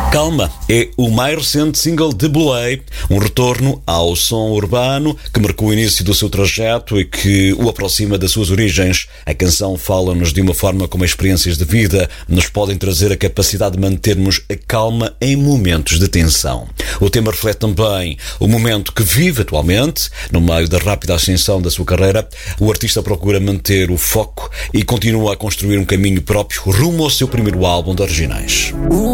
Calma é o mais recente single de Boulay, um retorno ao som urbano que marcou o início do seu trajeto e que o aproxima das suas origens. A canção fala-nos de uma forma como experiências de vida nos podem trazer a capacidade de mantermos a calma em momentos de tensão. O tema reflete também o momento que vive atualmente. No meio da rápida ascensão da sua carreira, o artista procura manter o foco e continua a construir um caminho próprio rumo ao seu primeiro álbum de originais.